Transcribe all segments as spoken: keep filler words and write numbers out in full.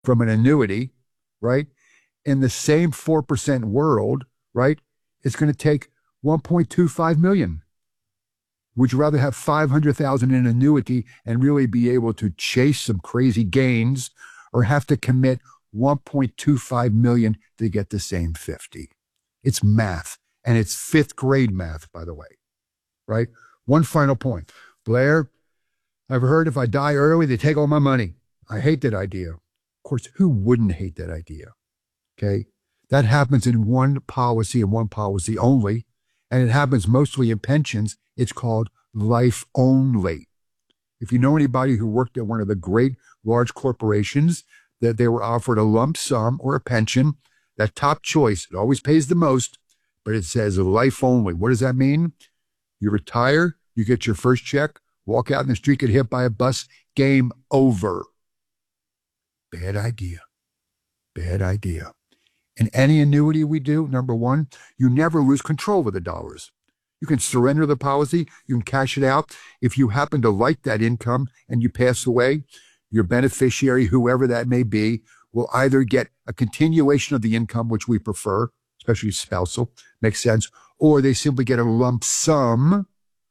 from an annuity, right? In the same four percent world, right? It's going to take one point two five million. Would you rather have five hundred thousand in annuity and really be able to chase some crazy gains, or have to commit one point two five million to get the same fifty? It's math, and it's fifth grade math, by the way, right? One final point. Blair, I've heard if I die early, they take all my money. I hate that idea. Of course, who wouldn't hate that idea? Okay? That happens in one policy and one policy only, and it happens mostly in pensions. It's called life only. If you know anybody who worked at one of the great large corporations, that they were offered a lump sum or a pension, that top choice, it always pays the most, but it says life only. What does that mean? You retire, you get your first check, walk out in the street, get hit by a bus, game over. Bad idea. Bad idea. In any annuity we do, number one, you never lose control of the dollars. You can surrender the policy, you can cash it out. If you happen to like that income and you pass away, your beneficiary, whoever that may be, will either get a continuation of the income, which we prefer, especially spousal, makes sense, or they simply get a lump sum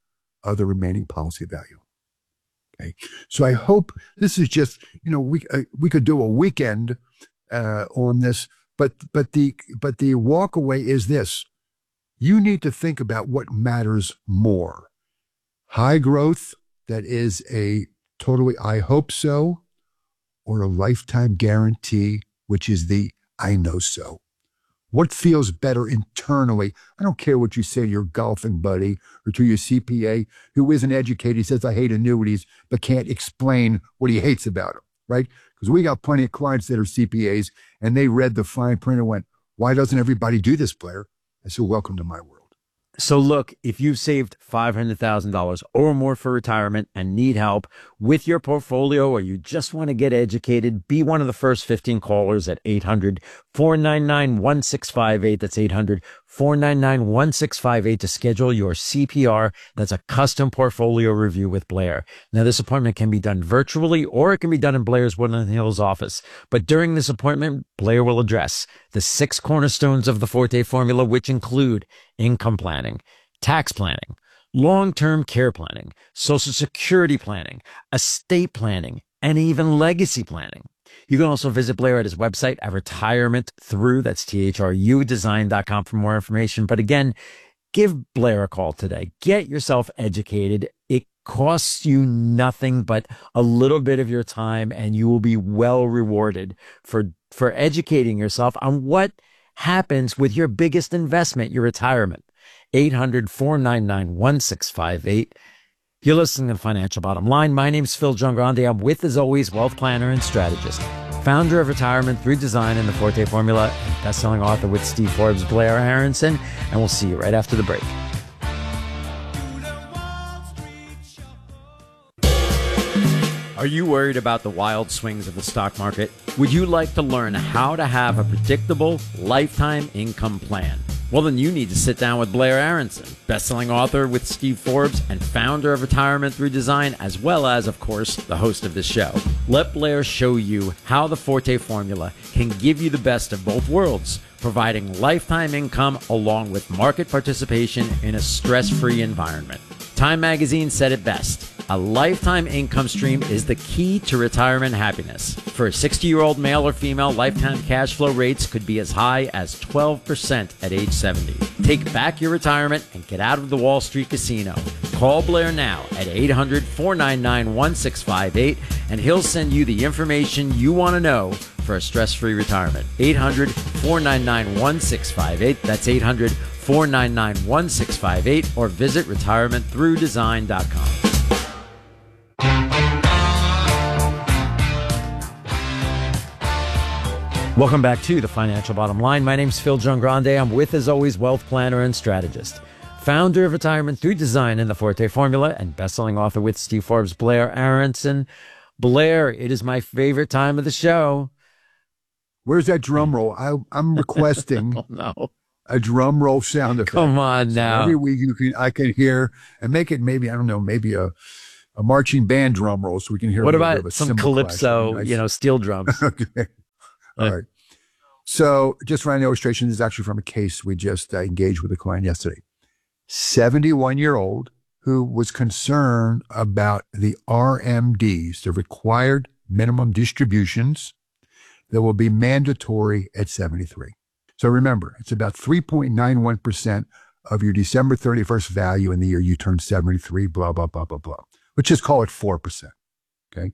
of the remaining policy value. Okay, so I hope this is just, you know, we uh, we could do a weekend uh, on this, but but the but the walk away is this: you need to think about what matters more. High growth that is a totally I hope so, or a lifetime guarantee, which is the I know so. What feels better internally? I don't care what you say to your golfing buddy or to your C P A who isn't educated. He says, I hate annuities, but can't explain what he hates about them, right? Because we got plenty of clients that are C P As, and they read the fine print and went, why doesn't everybody do this, Blair? I said, welcome to my world. So look, if you've saved five hundred thousand dollars or more for retirement and need help with your portfolio, or you just want to get educated, be one of the first fifteen callers at eight hundred, four nine nine, one six five eight. That's eight hundred, four nine nine, one six five eight to schedule your C P R. That's a custom portfolio review with Blair. Now, this appointment can be done virtually, or it can be done in Blair's Woodland Hills office. But during this appointment, Blair will address the six cornerstones of the Forte formula, which include income planning, tax planning, long-term care planning, Social Security planning, estate planning, and even legacy planning. You can also visit Blair at his website at retirement through, that's T H R U design dot com for more information. But again, give Blair a call today. Get yourself educated. It costs you nothing but a little bit of your time, and you will be well rewarded for, for educating yourself on what happens with your biggest investment, your retirement. eight hundred, four nine nine, one six five eight. You're listening to Financial Bottom Line. My name's Phil Giangrande. I'm with, as always, wealth planner and strategist, founder of Retirement Through Design and the Forte Formula, and best-selling author with Steve Forbes, Blair Aronson. And we'll see you right after the break. Are you worried about the wild swings of the stock market? Would you like to learn how to have a predictable lifetime income plan? Well, then you need to sit down with Blair Aronson, best-selling author with Steve Forbes and founder of Retirement Through Design, as well as, of course, the host of this show. Let Blair show you how the Forte formula can give you the best of both worlds, providing lifetime income along with market participation in a stress-free environment. Time magazine said it best: a lifetime income stream is the key to retirement happiness. For a sixty-year-old male or female, lifetime cash flow rates could be as high as twelve percent at age seventy. Take back your retirement and get out of the Wall Street casino. Call Blair now at eight hundred, four nine nine, one six five eight, and he'll send you the information you want to know for a stress-free retirement. eight hundred, four nine nine, one six five eight. That's eight hundred, four nine nine, one six five eight, or visit retirement through design dot com. Welcome back to the Financial Bottom Line. My name's Phil Giangrande. I'm with, as always, wealth planner and strategist, founder of Retirement Through Design and the Forte Formula, and best-selling author with Steve Forbes, Blair Aronson. Blair, it is my favorite time of the show. Where's that drum roll? I, I'm requesting oh, no. a drum roll sound effect. Come on now. So every week you can, I can hear, and make it maybe, I don't know, maybe a a marching band drum roll so we can hear what a about bit of a some cymbal calypso, clash. you know, steel drums? Okay. All right. So just for an illustration, this is actually from a case we just uh, engaged with a client yesterday. seventy-one-year-old who was concerned about the R M Ds, the required minimum distributions that will be mandatory at seventy-three. So remember, it's about three point nine one percent of your December thirty-first value in the year you turn seventy-three, blah, blah, blah, blah, blah. Let's just call it four percent, okay?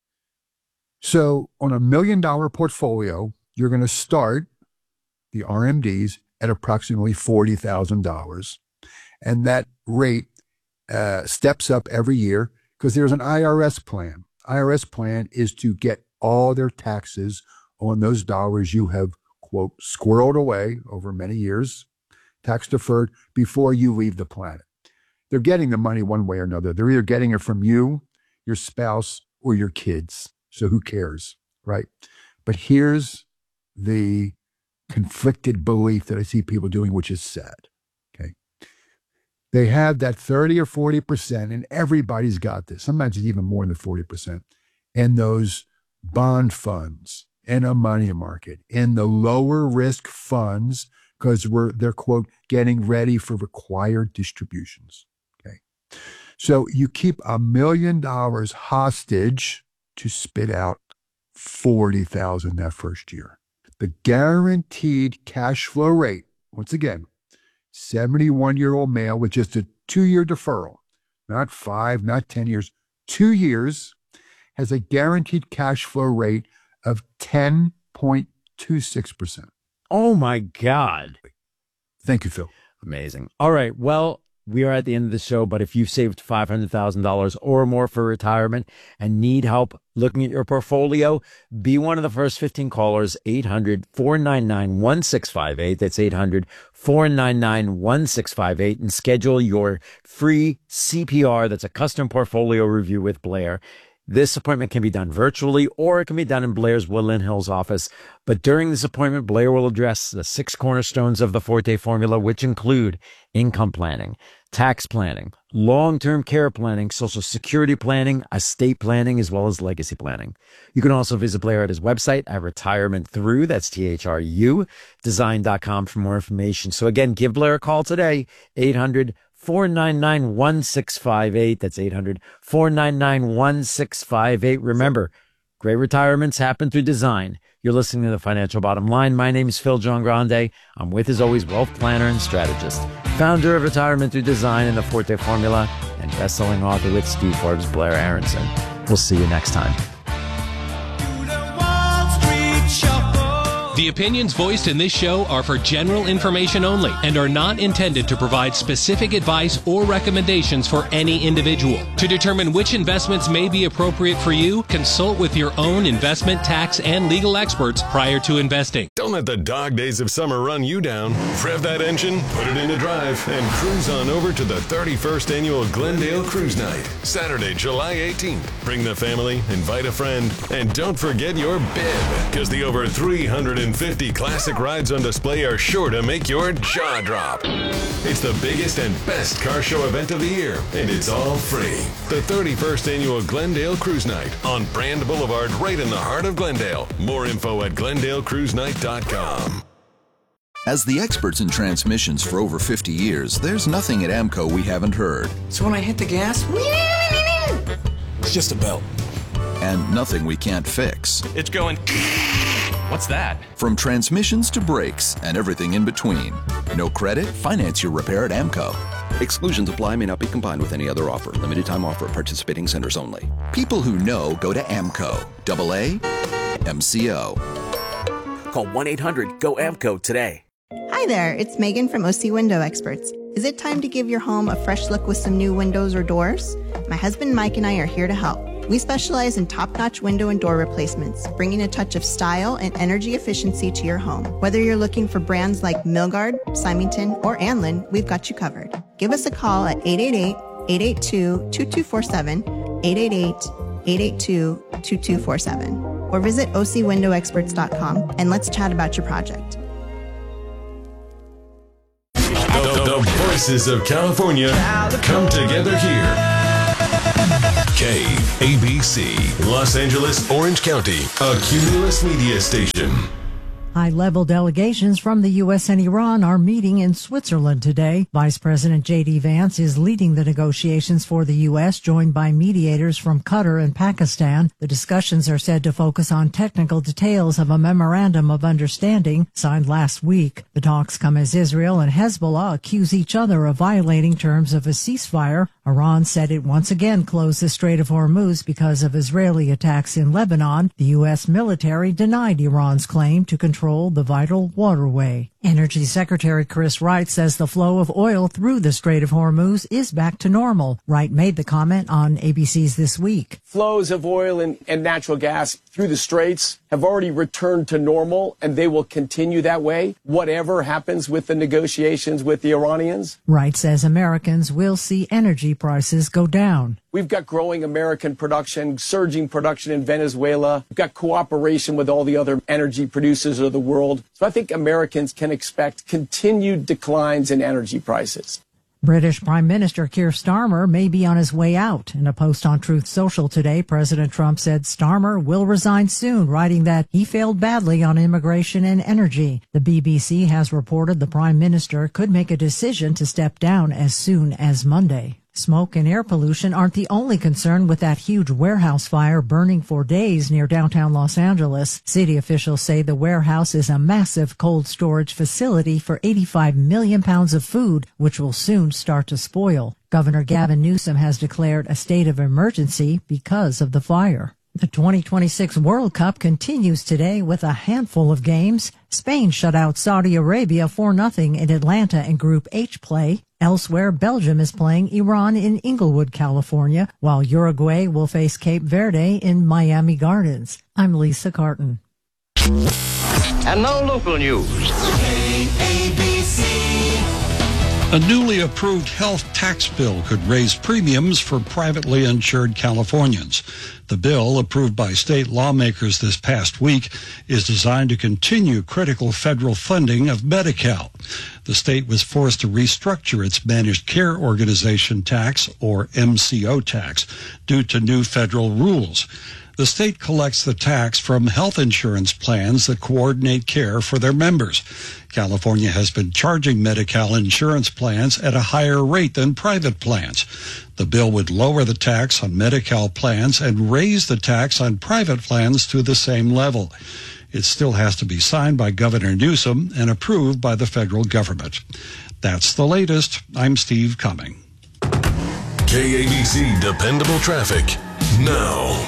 So on a million dollar portfolio, you're going to start the R M Ds at approximately forty thousand dollars. And that rate uh, steps up every year because there's an I R S plan. I R S plan is to get all their taxes on those dollars you have, quote, squirreled away over many years, tax deferred, before you leave the planet. They're getting the money one way or another. They're either getting it from you, your spouse, or your kids. So who cares, right? But here's the conflicted belief that I see people doing, which is sad, okay? They have that thirty or forty percent, and everybody's got this. Sometimes it's even more than forty percent, in those bond funds, in a money market, in the lower risk funds, because we're, they're, quote, getting ready for required distributions, okay? So you keep a million dollars hostage to spit out forty thousand that first year. The guaranteed cash flow rate, once again, seventy-one-year-old male with just a two-year deferral, not five, not ten years, two years, has a guaranteed cash flow rate of ten point two six percent. Oh, my God. Thank you, Phil. Amazing. All right. Well, we are at the end of the show, but if you've saved five hundred thousand dollars or more for retirement and need help looking at your portfolio, be one of the first fifteen callers, eight hundred, four nine nine, one six five eight. That's eight hundred, four nine nine, one six five eight, and schedule your free C P R. That's a custom portfolio review with Blair. This appointment can be done virtually, or it can be done in Blair's Woodland Hills office. But during this appointment, Blair will address the six cornerstones of the Forte formula, which include income planning, tax planning, long-term care planning, social security planning, estate planning, as well as legacy planning. You can also visit Blair at his website at Retirement Through, that's T H R U, design dot com for more information. So again, give Blair a call today, eight hundred, four nine nine, one six five eight. That's eight hundred, four nine nine, one six five eight. Remember, great retirements happen through design. You're listening to The Financial Bottom Line. My name is Phil John Grande. I'm with, as always, wealth planner and strategist, founder of Retirement Through Design and the Forte Formula, and best-selling author with Steve Forbes, Blair Aronson. We'll see you next time. The opinions voiced in this show are for general information only and are not intended to provide specific advice or recommendations for any individual. To determine which investments may be appropriate for you, consult with your own investment, tax, and legal experts prior to investing. Don't let the dog days of summer run you down. Rev that engine, put it into drive, and cruise on over to the thirty-first Annual Glendale Cruise Night, Saturday, July eighteenth. Bring the family, invite a friend, and don't forget your bib, because the over three hundred fifty classic rides on display are sure to make your jaw drop. It's the biggest and best car show event of the year, and it's all free. The thirty-first Annual Glendale Cruise Night on Brand Boulevard, right in the heart of Glendale. More info at glendale cruise night dot com. As the experts in transmissions for over fifty years, there's nothing at AMCO we haven't heard. So when I hit the gas, it's just a belt. And nothing we can't fix. It's going... What's that? From transmissions to brakes and everything in between. No credit? Finance your repair at AMCO. Exclusions apply, may not be combined with any other offer. Limited time offer at participating centers only. People who know go to AMCO. Double A M C O. Call one eight hundred go A M C O today. Hi there, it's Megan from O C Window Experts. Is it time to give your home a fresh look with some new windows or doors? My husband Mike and I are here to help. We specialize in top-notch window and door replacements, bringing a touch of style and energy efficiency to your home. Whether you're looking for brands like Milgard, Symington, or Anlin, we've got you covered. Give us a call at eight eight eight, eight eight two, two two four seven, eight eight eight, eight eight two, two two four seven, or visit O C window experts dot com and let's chat about your project. The, the voices of California come together here. K A B C, Los Angeles, Orange County, a Cumulus Media station. High-level delegations from the U S and Iran are meeting in Switzerland today. Vice President J D Vance is leading the negotiations for the U S, joined by mediators from Qatar and Pakistan. The discussions are said to focus on technical details of a memorandum of understanding signed last week. The talks come as Israel and Hezbollah accuse each other of violating terms of a ceasefire. Iran said it once again closed the Strait of Hormuz because of Israeli attacks in Lebanon. The U S military denied Iran's claim to control the vital waterway. Energy Secretary Chris Wright says the flow of oil through the Strait of Hormuz is back to normal. Wright made the comment on A B C's This Week. Flows of oil and, and natural gas through the straits have already returned to normal, and they will continue that way, whatever happens with the negotiations with the Iranians. Wright says Americans will see energy prices go down. We've got growing American production, surging production in Venezuela. We've got cooperation with all the other energy producers of the world. So I think Americans can expect continued declines in energy prices. British Prime Minister Keir Starmer may be on his way out. In a post on Truth Social today, President Trump said Starmer will resign soon, writing that he failed badly on immigration and energy. The B B C has reported the Prime Minister could make a decision to step down as soon as Monday. Smoke and air pollution aren't the only concern with that huge warehouse fire burning for days near downtown Los Angeles. City officials say the warehouse is a massive cold storage facility for eighty-five million pounds of food, which will soon start to spoil. Governor Gavin Newsom has declared a state of emergency because of the fire. The twenty twenty-six World Cup continues today with a handful of games. Spain shut out Saudi Arabia four nothing in Atlanta in Group H play. Elsewhere, Belgium is playing Iran in Inglewood, California, while Uruguay will face Cape Verde in Miami Gardens. I'm Lisa Carton. And now local news. A B C. A newly approved health tax bill could raise premiums for privately insured Californians. The bill, approved by state lawmakers this past week, is designed to continue critical federal funding of Medi-Cal. The state was forced to restructure its managed care organization tax, or M C O tax, due to new federal rules. The state collects the tax from health insurance plans that coordinate care for their members. California has been charging Medi-Cal insurance plans at a higher rate than private plans. The bill would lower the tax on Medi-Cal plans and raise the tax on private plans to the same level. It still has to be signed by Governor Newsom and approved by the federal government. That's the latest. I'm Steve Cumming. K A B C Dependable Traffic now.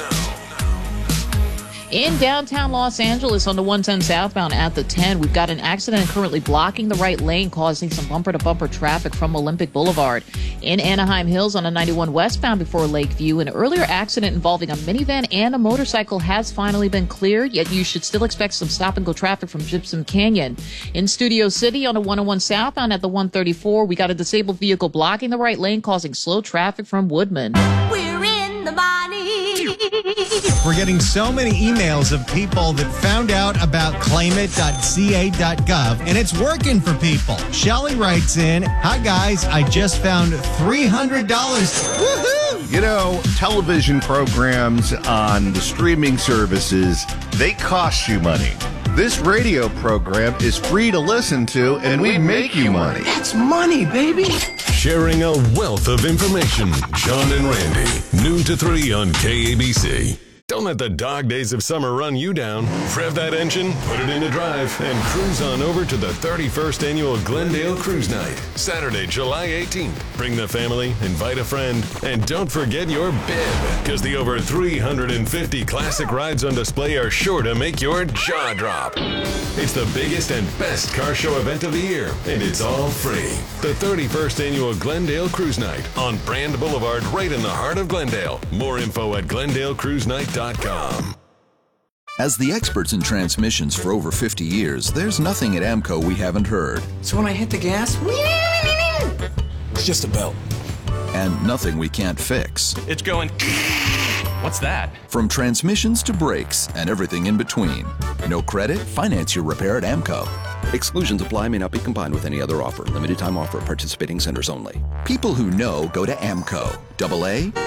In downtown Los Angeles on the one ten southbound at the ten, we've got an accident currently blocking the right lane, causing some bumper-to-bumper traffic from Olympic Boulevard. In Anaheim Hills on the ninety-one westbound before Lakeview, an earlier accident involving a minivan and a motorcycle has finally been cleared, yet you should still expect some stop-and-go traffic from Gypsum Canyon. In Studio City on the one oh one southbound at the one thirty-four, we got a disabled vehicle blocking the right lane, causing slow traffic from Woodman. We're in the body. We're getting so many emails of people that found out about claim it dot c a dot gov, and it's working for people. Shelly writes in, "Hi guys, I just found three hundred dollars. Woohoo! You know, television programs on the streaming services, they cost you money. This radio program is free to listen to, and we make you money. That's money, baby." Sharing a wealth of information. Sean and Randy, noon to three on K A B C. Don't let the dog days of summer run you down. Rev that engine, put it into drive, and cruise on over to the thirty-first Annual Glendale Cruise Night, Saturday, July eighteenth. Bring the family, invite a friend, and don't forget your bib, because the over three hundred fifty classic rides on display are sure to make your jaw drop. It's the biggest and best car show event of the year, and it's all free. The thirty-first Annual Glendale Cruise Night on Brand Boulevard, right in the heart of Glendale. More info at glendale cruise night dot com. As the experts in transmissions for over fifty years, there's nothing at AMCO we haven't heard. So when I hit the gas, it's just a belt. And nothing we can't fix. It's going... What's that? From transmissions to brakes and everything in between. No credit? Finance your repair at AMCO. Exclusions apply, may not be combined with any other offer. Limited time offer, participating centers only. People who know go to AMCO. Double A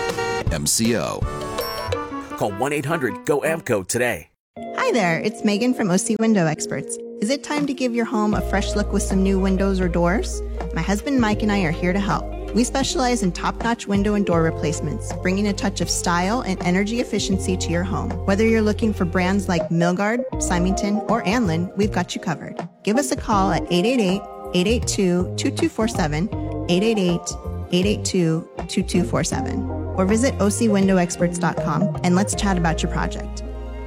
M C O. Call one eight hundred G O A M C O today. Hi there, it's Megan from O C Window Experts. Is it time to give your home a fresh look with some new windows or doors? My husband Mike and I are here to help. We specialize in top-notch window and door replacements, bringing a touch of style and energy efficiency to your home. Whether you're looking for brands like Milgard, Symington, or Anlin, we've got you covered. Give us a call at eight eight eight, eight eight two, two two four seven, eight eight eight, eight eight two, two two four seven, or visit O C window experts dot com and let's chat about your project.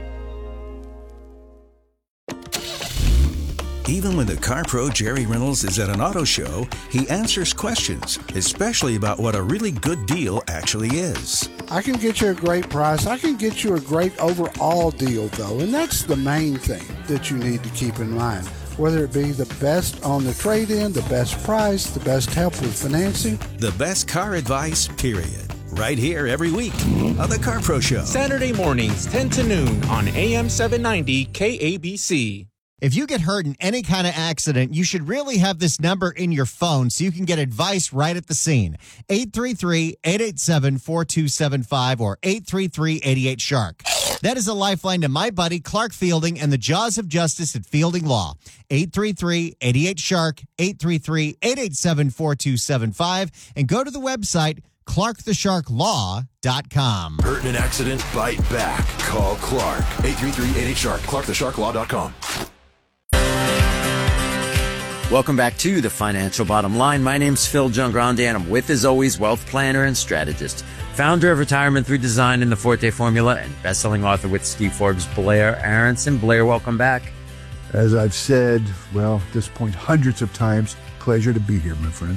Even when the Car Pro Jerry Reynolds is at an auto show, he answers questions, especially about what a really good deal actually is. I can get you a great price. I can get you a great overall deal, though, and that's the main thing that you need to keep in mind. Whether it be the best on the trade-in, the best price, the best help with financing. The best car advice, period. Right here every week on the Car Pro Show. Saturday mornings, ten to noon on A M seven ninety K A B C. If you get hurt in any kind of accident, you should really have this number in your phone so you can get advice right at the scene. eight three three, eight eight seven, four two seven five or eight three three, eight eight, shark. That is a lifeline to my buddy Clark Fielding and the Jaws of Justice at Fielding Law. eight three three, eight eight, shark, eight three three, eight eight seven, four two seven five, and go to the website clark the shark law dot com. Hurt in an accident? Bite back. Call Clark. eight three three, eight eight, shark. clark the shark law dot com. Welcome back to the Financial Bottom Line. My name's Phil Giangrande, and I'm with, as always, wealth planner and strategist, founder of Retirement Through Design and the Forte Formula, and best-selling author with Steve Forbes, Blair Aronson. Blair, welcome back. As I've said, well, at this point, hundreds of times, pleasure to be here, my friend.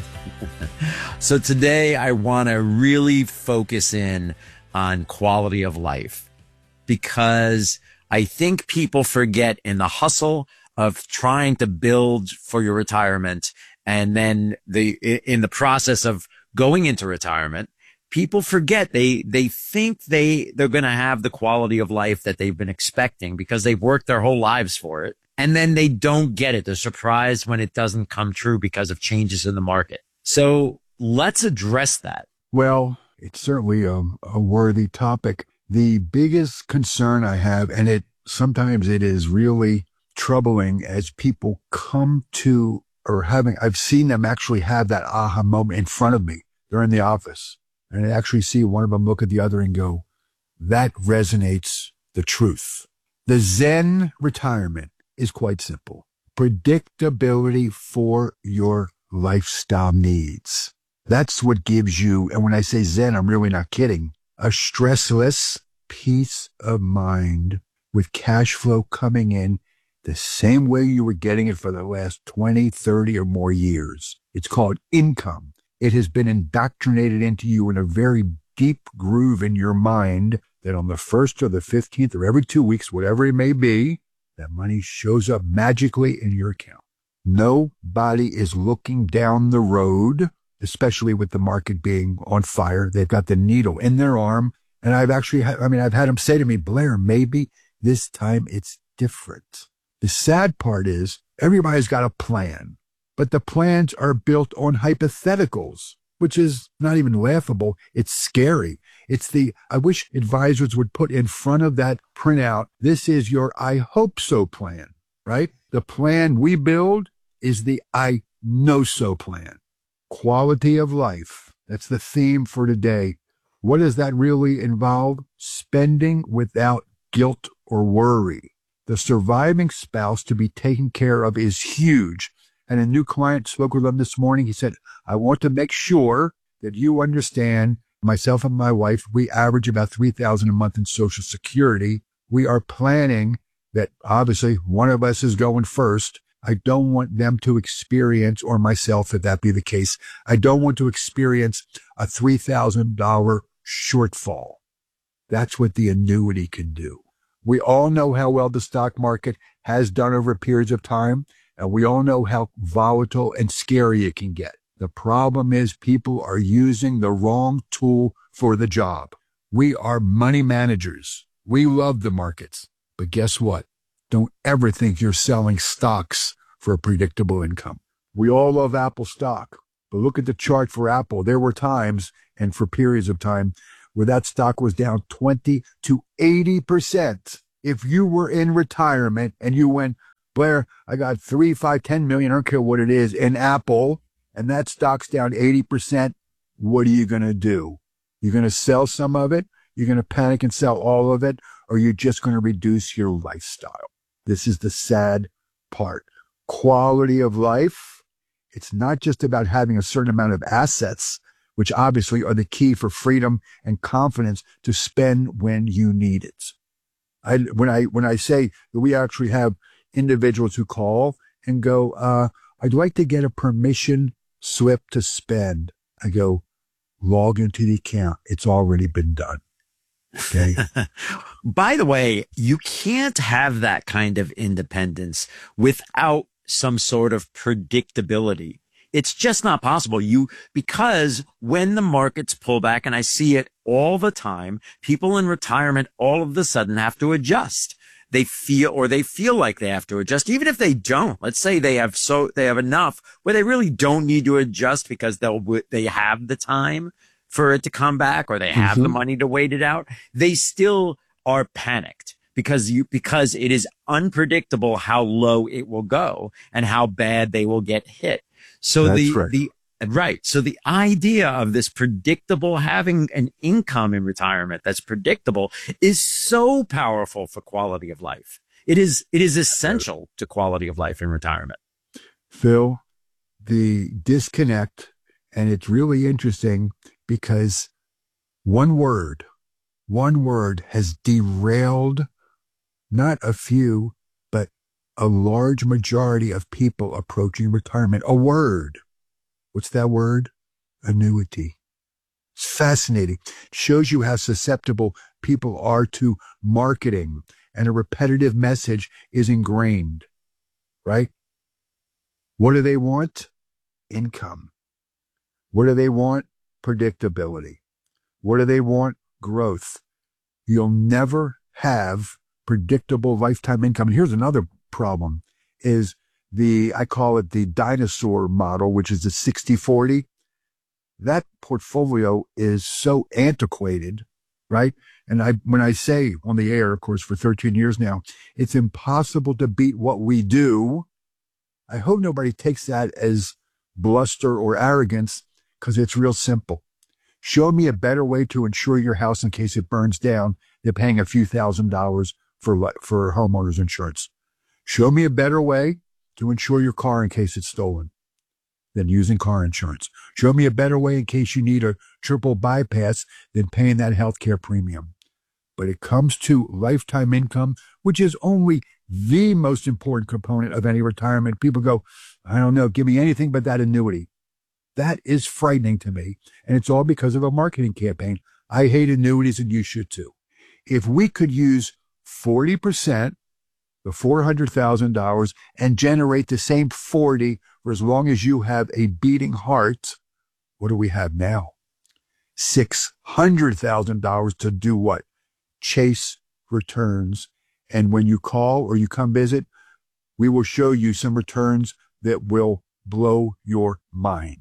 So today I want to really focus in on quality of life, because I think people forget in the hustle of trying to build for your retirement, and then the in the process of going into retirement, people forget they they think they they're going to have the quality of life that they've been expecting because they've worked their whole lives for it, and then they don't get it. They're surprised when it doesn't come true because of changes in the market. So let's address that. Well, it's certainly a, a worthy topic. The biggest concern I have, and it sometimes it is really troubling as people come to, or having, I've seen them actually have that aha moment in front of me. They're in the office, and I actually see one of them look at the other and go, that resonates the truth. The Zen retirement is quite simple. Predictability for your lifestyle needs. That's what gives you, and when I say Zen, I'm really not kidding, a stressless peace of mind with cash flow coming in the same way you were getting it for the last twenty, thirty or more years. It's called income. It has been indoctrinated into you in a very deep groove in your mind that on the first or the fifteenth or every two weeks, whatever it may be, that money shows up magically in your account. Nobody is looking down the road, especially with the market being on fire. They've got the needle in their arm. And I've actually, I mean, I've had them say to me, Blair, maybe this time it's different. The sad part is everybody's got a plan, but the plans are built on hypotheticals, which is not even laughable. It's scary. It's the, I wish advisors would put in front of that printout, this is your I hope so plan, right? The plan we build is the I know so plan. Quality of life. That's the theme for today. What does that really involve? Spending without guilt or worry. The surviving spouse to be taken care of is huge. And a new client spoke with them this morning. He said, I want to make sure that you understand, myself and my wife, we average about three thousand dollars a month in Social Security. We are planning that obviously one of us is going first. I don't want them to experience, or myself, if that be the case, I don't want to experience a three thousand dollars shortfall. That's what the annuity can do. We all know how well the stock market has done over periods of time, and we all know how volatile and scary it can get. The problem is people are using the wrong tool for the job. We are money managers. We love the markets. But guess what? Don't ever think you're selling stocks for a predictable income. We all love Apple stock, but look at the chart for Apple. There were times, and for periods of time, where that stock was down twenty to eighty percent. If you were in retirement and you went, Blair, I got three, five, ten million, I don't care what it is, in Apple, and that stock's down eighty percent, what are you going to do? You're going to sell some of it? You're going to panic and sell all of it? Or you're just going to reduce your lifestyle? This is the sad part. Quality of life, it's not just about having a certain amount of assets, which obviously are the key for freedom and confidence to spend when you need it. I, when I, when I say that we actually have individuals who call and go, uh, I'd like to get a permission slip to spend. I go, log into the account. It's already been done. Okay. By the way, you can't have that kind of independence without some sort of predictability. It's just not possible. You, because when the markets pull back, and I see it all the time, people in retirement all of a sudden have to adjust. They feel, or they feel like they have to adjust, even if they don't. Let's say they have so, they have enough where they really don't need to adjust because they'll, they have the time for it to come back, or they have mm-hmm. the money to wait it out. They still are panicked because you, because it is unpredictable how low it will go and how bad they will get hit. So That's the, right. the, right. So the idea of this predictable, having an income in retirement that's predictable is so powerful for quality of life. It is, it is essential to quality of life in retirement. Phil, the disconnect, and it's really interesting because one word, one word has derailed not a few, but a large majority of people approaching retirement. A word. What's that word? Annuity. It's fascinating. It shows you how susceptible people are to marketing, and a repetitive message is ingrained, right? What do they want? Income. What do they want? Predictability. What do they want? Growth. You'll never have predictable lifetime income. And here's another problem is the, I call it the dinosaur model, which is the sixty forty. That portfolio is so antiquated, right? And I, when I say on the air, of course, for thirteen years now, it's impossible to beat what we do. I hope nobody takes that as bluster or arrogance, because it's real simple. Show me a better way to insure your house in case it burns down than paying a few thousand dollars for, for homeowners insurance. Show me a better way to insure your car in case it's stolen than using car insurance. Show me a better way in case you need a triple bypass than paying that healthcare premium. But it comes to lifetime income, which is only the most important component of any retirement. People go, I don't know, give me anything but that annuity. That is frightening to me. And it's all because of a marketing campaign. I hate annuities and you should too. If we could use forty percent, the four hundred thousand dollars, and generate the same forty for as long as you have a beating heart, what do we have now? six hundred thousand dollars to do what? Chase returns. And when you call or you come visit, we will show you some returns that will blow your mind.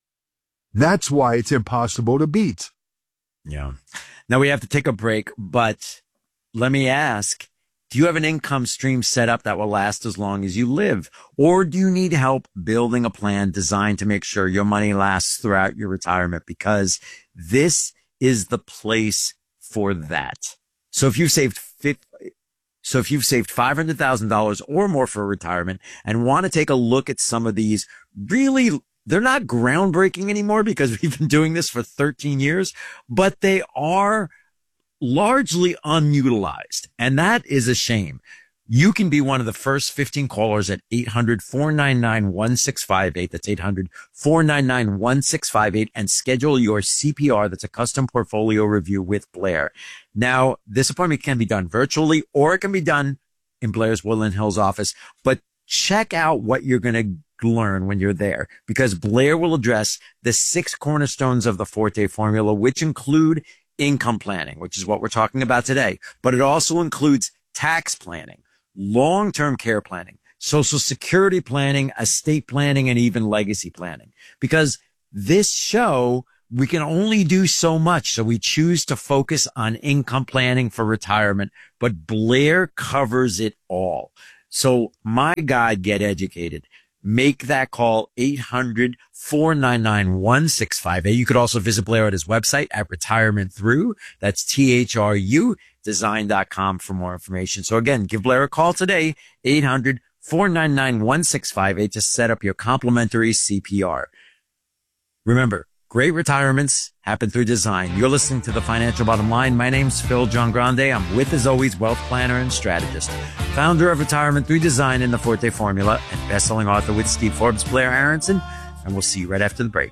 That's why it's impossible to beat. Yeah. Now we have to take a break, but let me ask, do you have an income stream set up that will last as long as you live? Or do you need help building a plan designed to make sure your money lasts throughout your retirement? Because this is the place for that. So if you've saved fifty, so if you've saved five hundred thousand dollars or more for retirement and want to take a look at some of these, really, they're not groundbreaking anymore because we've been doing this for thirteen years, but they are largely unutilized. And that is a shame. You can be one of the first fifteen callers at eight hundred, four nine nine, one six five eight. That's eight hundred, four nine nine, one six five eight, and schedule your C P R. That's a custom portfolio review with Blair. Now, this appointment can be done virtually or it can be done in Blair's Woodland Hills office, but check out what you're going to learn when you're there, because Blair will address the six cornerstones of the Forte formula, which include income planning, which is what we're talking about today, but it also includes tax planning, long-term care planning, social security planning, estate planning, and even legacy planning. Because this show we can only do so much. So we choose to focus on income planning for retirement, but Blair covers it all. So my guide, Get Educated, make that call, eight hundred, four nine nine, one six five eight. You could also visit Blair at his website at Retirement Through. That's T H R U design dot com for more information. So again, give Blair a call today, eight hundred, four nine nine, one six five eight, to set up your complimentary C P R. Remember, great retirements happen through design. You're listening to The Financial Bottom Line. My name's Phil John Grande. I'm with, as always, wealth planner and strategist, founder of Retirement Through Design and the Forte Formula, and best-selling author with Steve Forbes, Blair Aronson. And we'll see you right after the break.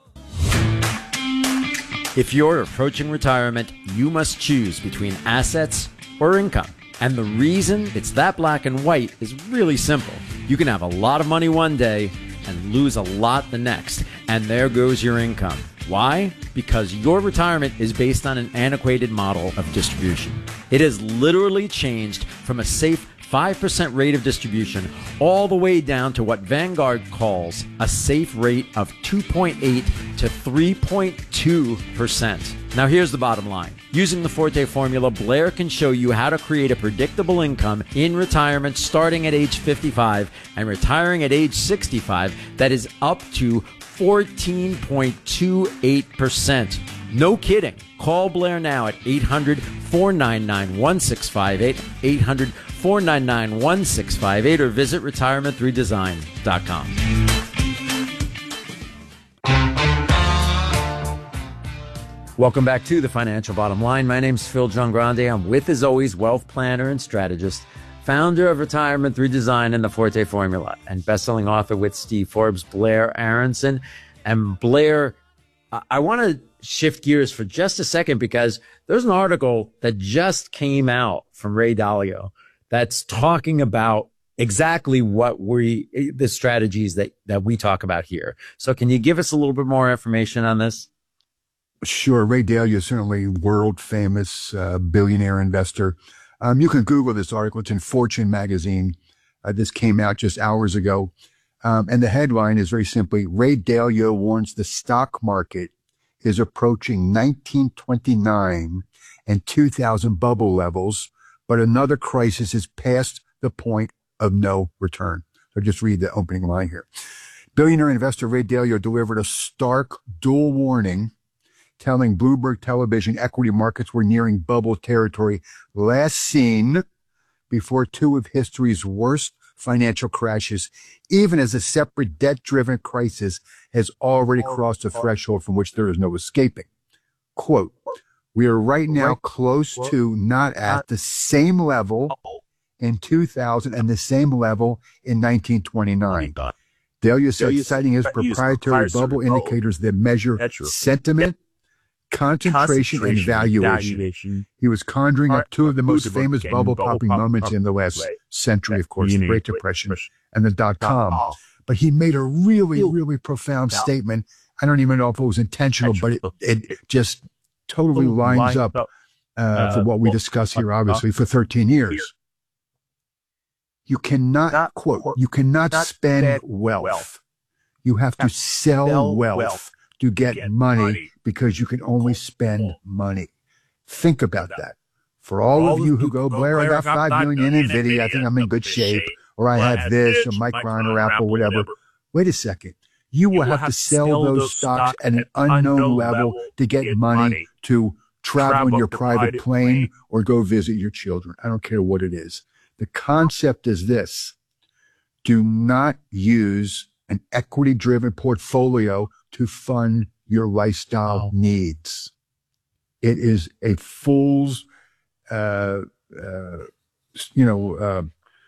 If you're approaching retirement, you must choose between assets or income. And the reason it's that black and white is really simple. You can have a lot of money one day and lose a lot the next. And there goes your income. Why? Because your retirement is based on an antiquated model of distribution. It has literally changed from a safe five percent rate of distribution all the way down to what Vanguard calls a safe rate of two point eight to three point two percent. Now here's the bottom line. Using the Forte Formula, Blair can show you how to create a predictable income in retirement starting at age fifty-five and retiring at age sixty-five that is up to fourteen point two eight percent. No kidding. Call Blair now at eight hundred, four nine nine, one six five eight, eight hundred, four nine nine, one six five eight, or visit retirement through design dot com. Welcome back to The Financial Bottom Line. My name's Phil John Grande. I'm with, as always, wealth planner and strategist, founder of Retirement Through Design and the Forte Formula, and best-selling author with Steve Forbes, Blair Aronson. And Blair, I want to shift gears for just a second because there's an article that just came out from Ray Dalio that's talking about exactly what we, the strategies that, that we talk about here. So can you give us a little bit more information on this? Sure. Ray Dalio is certainly world famous uh, billionaire investor. Um, you can Google this article. It's in Fortune magazine. Uh, this came out just hours ago. Um, and the headline is very simply, Ray Dalio warns the stock market is approaching nineteen twenty-nine and two thousand bubble levels, but another crisis is past the point of no return. So just read the opening line here. Billionaire investor Ray Dalio delivered a stark dual warning telling Bloomberg Television equity markets were nearing bubble territory, last seen before two of history's worst financial crashes, even as a separate debt-driven crisis has already crossed a threshold from which there is no escaping. Quote, we are right now close to, not at, the same level in two thousand and the same level in nineteen twenty-nine. Dalio said, citing his proprietary bubble indicators that measure sentiment, concentration, and valuation. He was conjuring up two of the most famous bubble popping moments in the last century, of course, the Great Depression and the dot-com. But he made a really, really profound statement. I don't even know if it was intentional, but it, it just totally lines up uh, for what we discuss here, obviously, for thirteen years. You cannot, quote, you cannot spend wealth. You have to sell wealth to get money because you can only spend money. Think about that. For all of you who go, Blair, I got five million in NVIDIA, I think I'm in good shape, or I have this, or Micron, or Apple, whatever. Wait a second. You will have to sell those stocks at an unknown level to get money to travel in your private plane or go visit your children. I don't care what it is. The concept is this. Do not use an equity-driven portfolio to fund your lifestyle oh. needs. It is a fool's, uh, uh, you know, uh,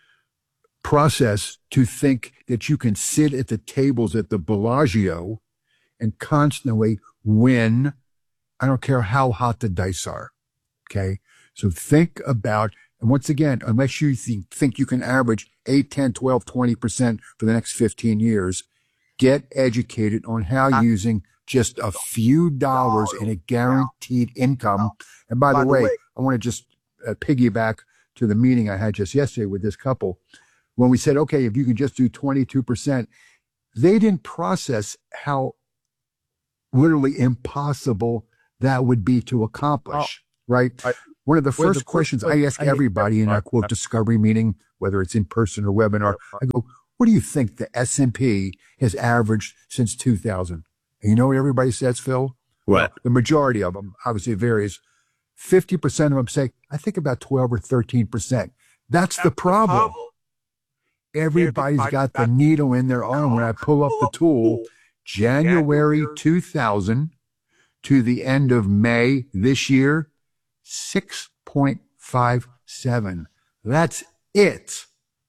process to think that you can sit at the tables at the Bellagio and constantly win. I don't care how hot the dice are. Okay. So think about, and once again, unless you think, think you can average eight, ten, twelve, twenty percent for the next fifteen years, get educated on how using just a few dollars in a guaranteed income. And by the way, I want to just uh, piggyback to the meeting I had just yesterday with this couple. When we said, okay, if you can just do twenty-two percent, they didn't process how literally impossible that would be to accomplish, oh, right? I, One of the first the, questions I ask everybody in our quote discovery meeting, whether it's in person or webinar, I go, what do you think the S and P has averaged since two thousand? And you know what everybody says, Phil? What? The majority of them, obviously it varies. fifty percent of them say, I think about twelve or thirteen percent. That's the problem. Everybody's got the needle in their arm. When I pull up the tool, January two thousand to the end of May this year, six point five seven. That's it.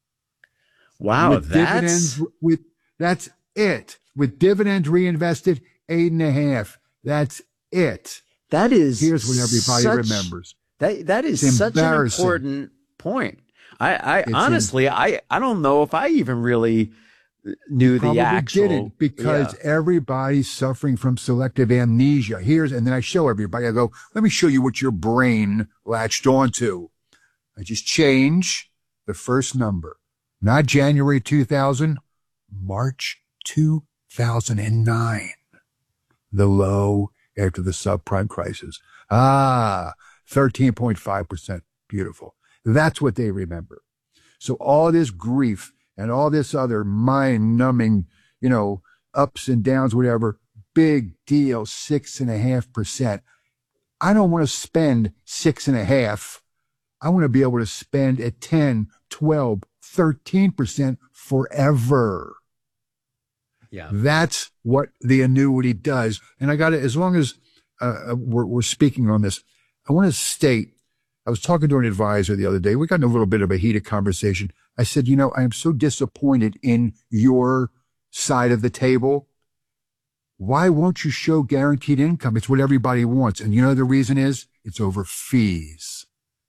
Wow, with that's... dividends, with that's it. With dividends reinvested, eight and a half. That's it. That is. Here's what everybody such, remembers. That that is it's such an important point. I, I honestly, in, I, I don't know if I even really knew the actual. Didn't because yeah. everybody's suffering from selective amnesia. Here's, and then I show everybody. I go, let me show you what your brain latched onto. I just change the first number, not January two thousand, March two thousand nine, the low after the subprime crisis. Ah, thirteen point five percent. Beautiful. That's what they remember. So all this grief and all this other mind-numbing, you know, ups and downs, whatever, big deal, six and a half percent. I don't want to spend six and a half. I want to be able to spend at ten, twelve, thirteen percent forever. Yeah. That's what the annuity does. And I got to, as long as uh, we're, we're speaking on this, I want to state, I was talking to an advisor the other day. We got in a little bit of a heated conversation. I said, you know, I am so disappointed in your side of the table. Why won't you show guaranteed income? It's what everybody wants. And you know, the reason is it's over fees.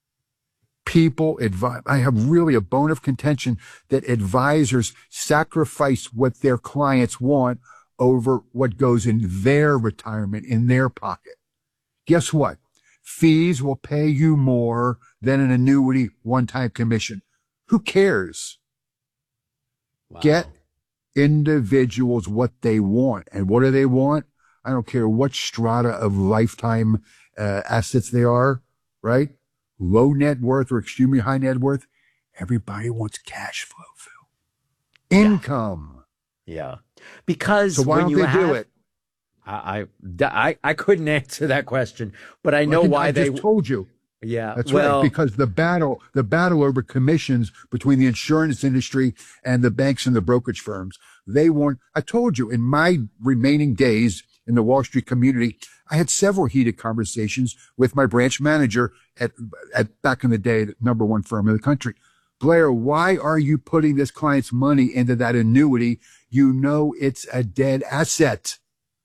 People advise, I have really a bone of contention that advisors sacrifice what their clients want over what goes in their retirement, in their pocket. Guess what? Fees will pay you more than an annuity one-time commission. Who cares? Wow. Get individuals what they want. And what do they want? I don't care what strata of lifetime uh, assets they are, right? Low net worth or extremely high net worth. Everybody wants cash flow, Phil. Income. Yeah. Because so why when don't you they have, do it? I, I, I couldn't answer that question, but I know I why I they just told you. Yeah. That's well, right. Because the battle, the battle over commissions between the insurance industry and the banks and the brokerage firms, they want, I told you in my remaining days in the Wall Street community, I had several heated conversations with my branch manager at, at back in the day, the number one firm in the country. Blair, why are you putting this client's money into that annuity? You know, it's a dead asset.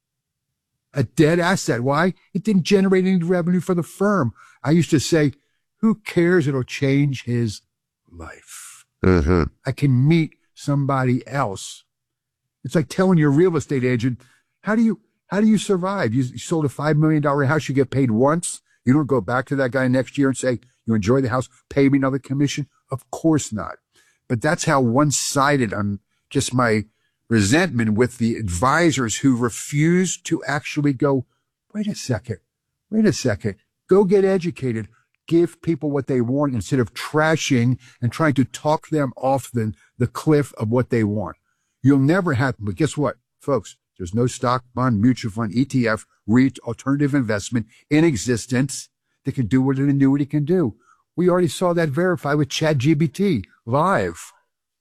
A dead asset. Why? It didn't generate any revenue for the firm. I used to say, who cares? It'll change his life. Mm-hmm. I can meet somebody else. It's like telling your real estate agent, how do you, how do you survive? You, you sold a five million dollars house. You get paid once. You don't go back to that guy next year and say, you enjoy the house, pay me another commission. Of course not. But that's how one-sided I'm just my resentment with the advisors who refuse to actually go, wait a second, wait a second, go get educated, give people what they want instead of trashing and trying to talk them off the, the cliff of what they want. You'll never happen. But guess what, folks? There's no stock, bond, mutual fund, E T F, REIT, alternative investment in existence that can do what an annuity can do. We already saw that verified with ChatGPT live.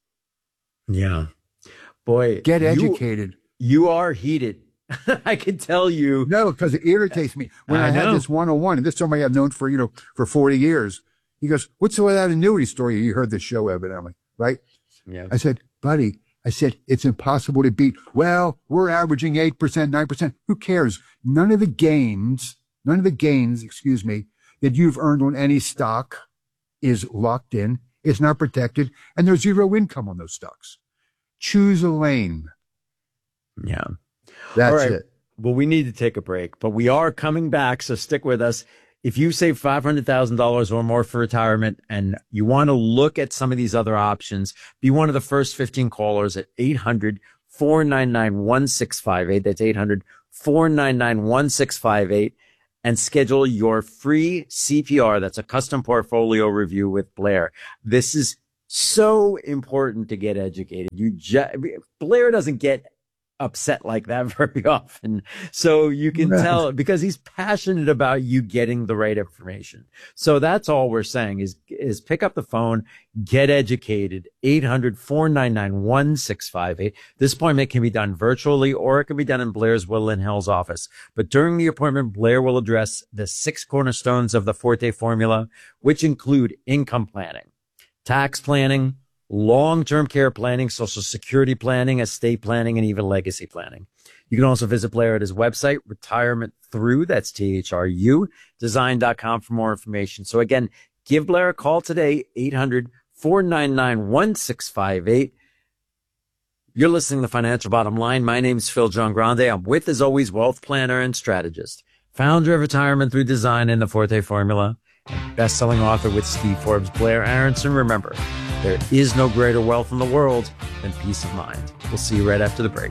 Yeah. Boy, get you, educated. You are heated. I can tell you. No, because it irritates me. When I, I had this one-on-one, and this somebody I've known for, you know, for forty years, he goes, what's with that annuity story? You heard the show evidently, right? Yeah. I said, buddy, I said, it's impossible to beat. Well, we're averaging eight percent, nine percent. Who cares? None of the gains, none of the gains, excuse me, that you've earned on any stock is locked in. It's not protected. And there's zero income on those stocks. Choose a lane. Yeah. That's All right. it. Well, we need to take a break, but we are coming back, so stick with us. If you save five hundred thousand dollars or more for retirement and you want to look at some of these other options, be one of the first fifteen callers at eight hundred, four nine nine, one six five eight. That's eight hundred, four nine nine, one six five eight and schedule your free C P R. That's a custom portfolio review with Blair. This is so important to get educated. You ju- Blair doesn't get upset like that very often. So you can right. tell because he's passionate about you getting the right information. So that's all we're saying is, is pick up the phone, get educated, eight hundred, four nine nine, one six five eight. This appointment can be done virtually or it can be done in Blair's Woodland Hills office. But during the appointment, Blair will address the six cornerstones of the Forte formula, which include income planning, tax planning, long-term care planning, social security planning, estate planning, and even legacy planning. You can also visit Blair at his website, Retirement Through, that's T H R U, design dot com for more information. So again, give Blair a call today, eight hundred, four nine nine, one six five eight. You're listening to The Financial Bottom Line. My name's Phil John Grande. I'm with, as always, wealth planner and strategist, founder of Retirement Through Design and the Forte Formula, and best-selling author with Steve Forbes. Blair Aronson, remember, there is no greater wealth in the world than peace of mind. We'll see you right after the break.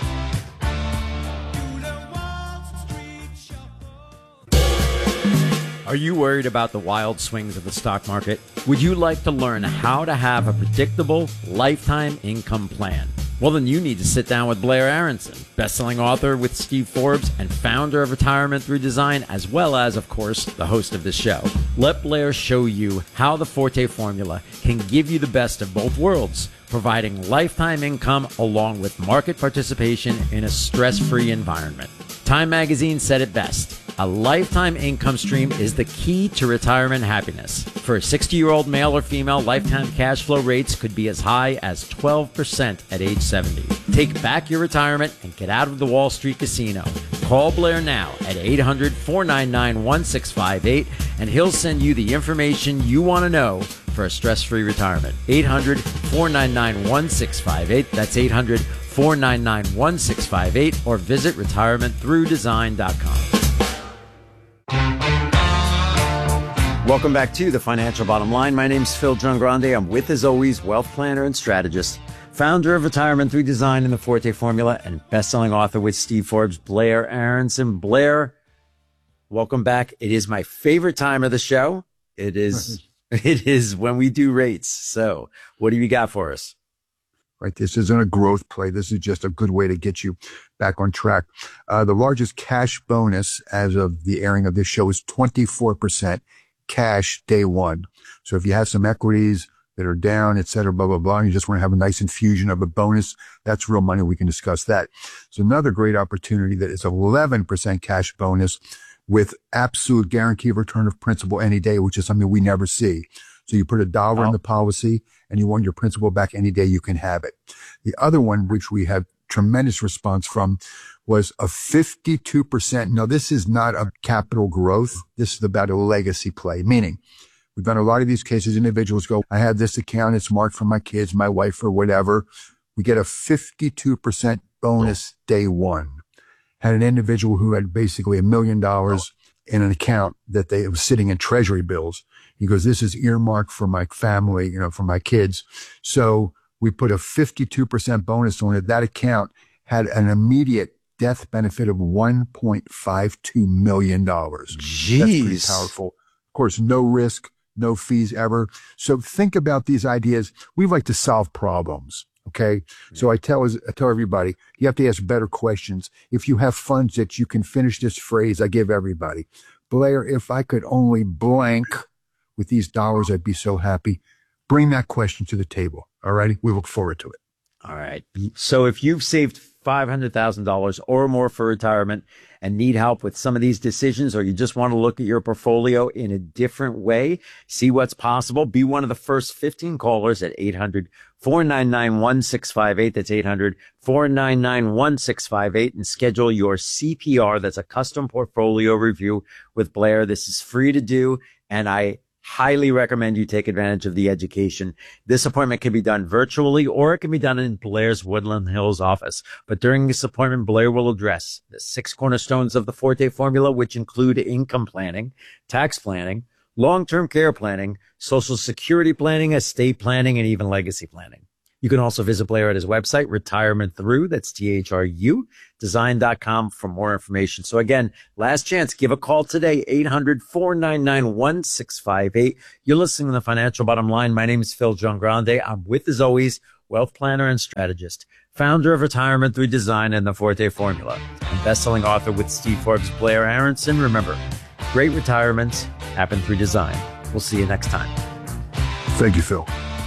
Are you worried about the wild swings of the stock market? Would you like to learn how to have a predictable lifetime income plan? Well, then you need to sit down with Blair Aronson, best-selling author with Steve Forbes and founder of Retirement Through Design, as well as, of course, the host of this show. Let Blair show you how the Forte formula can give you the best of both worlds, providing lifetime income along with market participation in a stress-free environment. Time Magazine said it best. A lifetime income stream is the key to retirement happiness. For a sixty-year-old male or female, lifetime cash flow rates could be as high as twelve percent at age seventy. Take back your retirement and get out of the Wall Street casino. Call Blair now at eight hundred, four nine nine, one six five eight and he'll send you the information you want to know for a stress-free retirement. eight hundred, four nine nine, one six five eight. That's eight hundred, four nine nine, one six five eight or visit retirement through design dot com. Welcome back to The Financial Bottom Line. My name's Phil John Grande. I'm with, as always, wealth planner and strategist, founder of Retirement Through Design and the Forte Formula, and best-selling author with Steve Forbes, Blair Aronson. Blair, welcome back. It is my favorite time of the show. It is, it is when we do rates. So what do you got for us? Right. This isn't a growth play. This is just a good way to get you back on track. Uh, the largest cash bonus as of the airing of this show is twenty-four percent cash day one. So if you have some equities that are down, et cetera, blah, blah, blah, and you just want to have a nice infusion of a bonus, that's real money. We can discuss that. It's another great opportunity that is eleven percent cash bonus with absolute guarantee of return of principal any day, which is something we never see. So you put a dollar oh. in the policy and you want your principal back any day, you can have it. The other one, which we had tremendous response from, was a fifty-two percent. No, this is not a capital growth. This is about a legacy play, meaning we've done a lot of these cases. Individuals go, I have this account. It's marked for my kids, my wife, or whatever. We get a fifty-two percent bonus day one. Had an individual who had basically a million dollars in an account that they was sitting in treasury bills. He goes, this is earmarked for my family, you know, for my kids. So we put a fifty-two percent bonus on it. That account had an immediate death benefit of one point five two million dollars. Jeez. That's pretty powerful. Of course, no risk, no fees ever. So think about these ideas. We like to solve problems. Okay. Yeah. So I tell, I tell everybody, you have to ask better questions. If you have funds that you can finish this phrase, I give everybody, Blair, if I could only blank with these dollars, I'd be so happy. Bring that question to the table. All righty. We look forward to it. All right. So if you've saved five hundred thousand dollars or more for retirement and need help with some of these decisions, or you just want to look at your portfolio in a different way, see what's possible, be one of the first fifteen callers at eight hundred, four nine nine, one six five eight. That's eight hundred, four nine nine, one six five eight and schedule your C P R. That's a custom portfolio review with Blair. This is free to do, and I highly recommend you take advantage of the education. This appointment can be done virtually or it can be done in Blair's Woodland Hills office. But during this appointment, Blair will address the six cornerstones of the Forte formula, which include income planning, tax planning, long-term care planning, social security planning, estate planning, and even legacy planning. You can also visit Blair at his website, Retirement Through, that's T H R U, design dot com for more information. So again, last chance, give a call today, eight hundred, four nine nine, one six five eight. You're listening to The Financial Bottom Line. My name is Phil Giangrande. I'm with, as always, wealth planner and strategist, founder of Retirement Through Design and the Forte Formula, and best-selling author with Steve Forbes, Blair Aronson. Remember, great retirements happen through design. We'll see you next time. Thank you, Phil.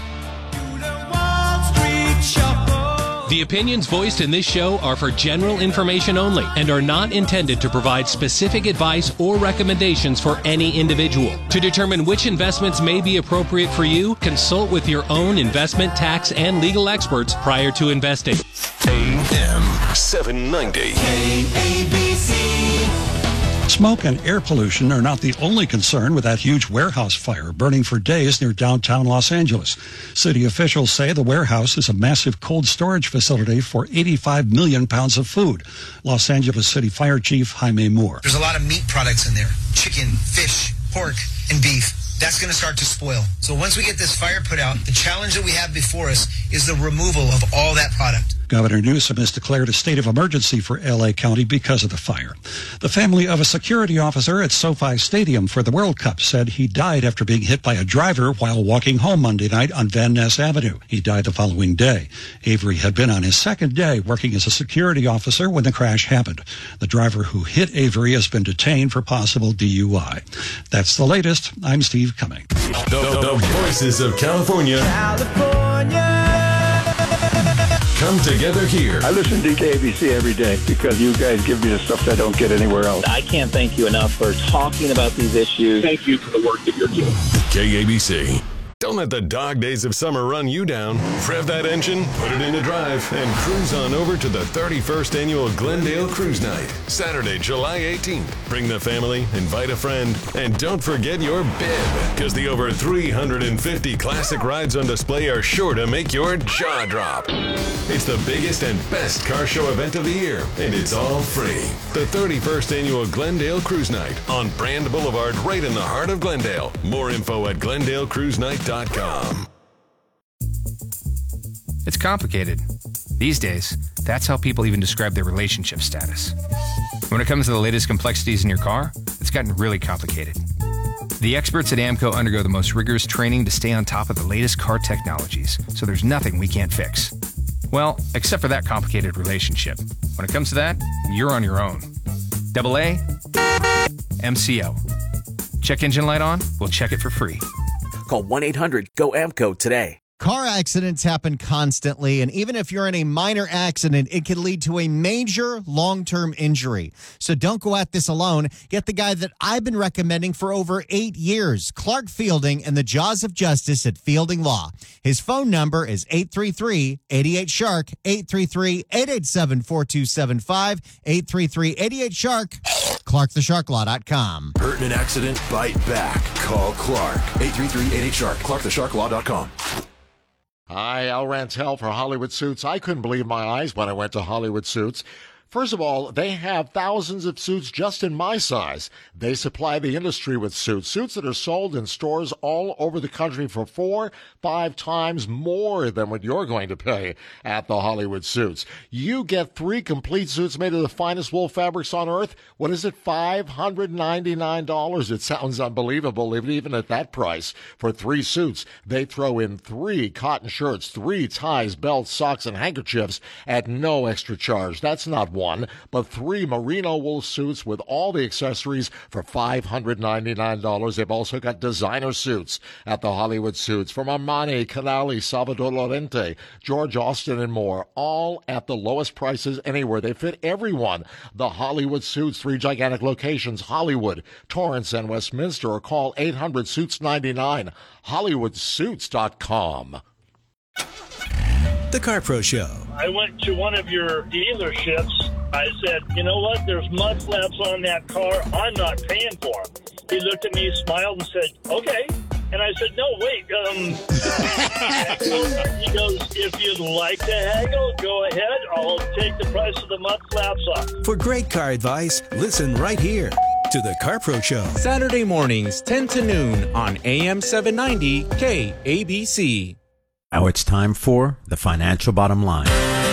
The opinions voiced in this show are for general information only and are not intended to provide specific advice or recommendations for any individual. To determine which investments may be appropriate for you, consult with your own investment, tax, and legal experts prior to investing. A M seven ninety. K A B C. Smoke and air pollution are not the only concern with that huge warehouse fire burning for days near downtown Los Angeles. City officials say the warehouse is a massive cold storage facility for eighty-five million pounds of food. Los Angeles City Fire Chief Jaime Moore. There's a lot of meat products in there. Chicken, fish, pork, and beef. That's going to start to spoil. So once we get this fire put out, the challenge that we have before us is the removal of all that product. Governor Newsom has declared a state of emergency for L A County because of the fire. The family of a security officer at SoFi Stadium for the World Cup said he died after being hit by a driver while walking home Monday night on Van Ness Avenue. He died the following day. Avery had been on his second day working as a security officer when the crash happened. The driver who hit Avery has been detained for possible D U I. That's the latest. I'm Steve Cumming. The, the voices of California. California. Come together here. I listen to K A B C every day because you guys give me the stuff that I don't get anywhere else. I can't thank you enough for talking about these issues. Thank you for the work that you're doing. K A B C. Don't let the dog days of summer run you down. Rev that engine, put it into drive, and cruise on over to the thirty-first Annual Glendale Cruise Night, Saturday, July eighteenth. Bring the family, invite a friend, and don't forget your bib, because the over three hundred fifty classic rides on display are sure to make your jaw drop. It's the biggest and best car show event of the year, and it's all free. The thirty-first Annual Glendale Cruise Night on Brand Boulevard, right in the heart of Glendale. More info at glendale cruise night dot com. It's complicated. These days, that's how people even describe their relationship status. When it comes to the latest complexities in your car, it's gotten really complicated. The experts at AMCO undergo the most rigorous training to stay on top of the latest car technologies, so there's nothing we can't fix. Well, except for that complicated relationship. When it comes to that, you're on your own. Double A, M C O. Check engine light on? We'll check it for free. Call one eight hundred go A M C O today. Car accidents happen constantly, and even if you're in a minor accident, it can lead to a major long-term injury. So don't go at this alone. Get the guy that I've been recommending for over eight years, Clark Fielding, and the Jaws of Justice at Fielding Law. His phone number is eight three three, eight eight, shark, eight three three, eight eight seven, four two seven five, eight three three, eight eight, shark, clark the shark law dot com. Hurt in an accident? Bite back. Call Clark. eight three three, eight eight, shark, clark the shark law dot com. Hi, Al Rantel for Hollywood Suits. I couldn't believe my eyes when I went to Hollywood Suits. First of all, they have thousands of suits just in my size. They supply the industry with suits, suits that are sold in stores all over the country for four, five times more than what you're going to pay at the Hollywood Suits. You get three complete suits made of the finest wool fabrics on earth. What is it, five hundred ninety-nine dollars? It sounds unbelievable, even at that price. For three suits, they throw in three cotton shirts, three ties, belts, socks, and handkerchiefs at no extra charge. That's not one, but three merino wool suits with all the accessories for five hundred ninety-nine dollars. They've also got designer suits at the Hollywood Suits from Armani, Canali, Salvador Lorente, George Austin, and more, all at the lowest prices anywhere. They fit everyone. The Hollywood Suits, three gigantic locations, Hollywood, Torrance, and Westminster, or call eight hundred suits ninety-nine, hollywood suits dot com. The Car Pro Show. I went to one of your dealerships. I said, you know what? There's mud flaps on that car. I'm not paying for them. He looked at me, smiled, and said, okay. And I said, no, wait. Um, he goes, if you'd like to haggle, go ahead. I'll take the price of the mud flaps off. For great car advice, listen right here to The Car Pro Show. Saturday mornings, ten to noon on A M seven ninety K A B C. Now it's time for the Financial Bottom Line.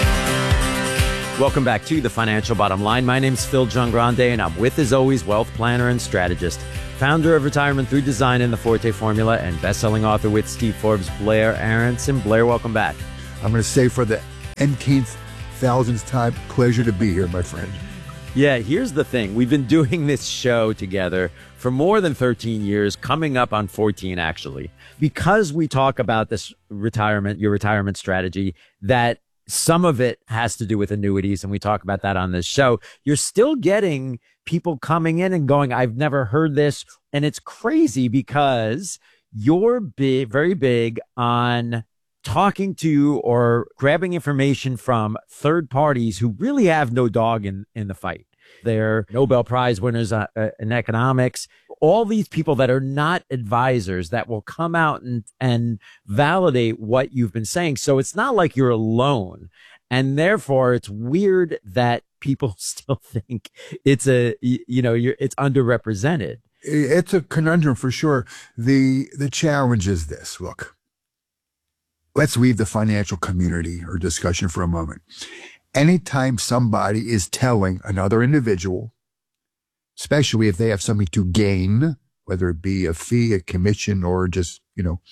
Welcome back to the Financial Bottom Line. My name's Phil Giangrande, and I'm with, as always, wealth planner and strategist, founder of Retirement Through Design and the Forte Formula, and best-selling author with Steve Forbes, Blair Aronson. Blair, welcome back. I'm going to say for the umpteenth, thousandth time, pleasure to be here, my friend. Yeah, here's the thing. We've been doing this show together for more than thirteen years, coming up on fourteen, actually, because we talk about this retirement, your retirement strategy, that some of it has to do with annuities, and we talk about that on this show. You're still getting people coming in and going, I've never heard this. And it's crazy because you're big, very big on talking to or grabbing information from third parties who really have no dog in, in the fight. They're Nobel Prize winners uh, uh, in economics, all these people that are not advisors that will come out and, and validate what you've been saying. So it's not like you're alone. And therefore, it's weird that people still think it's a, you know, you're, it's underrepresented. It's a conundrum for sure. The, the challenge is this. Look, let's leave the financial community or discussion for a moment. Anytime somebody is telling another individual, especially if they have something to gain, whether it be a fee, a commission, or just, you know,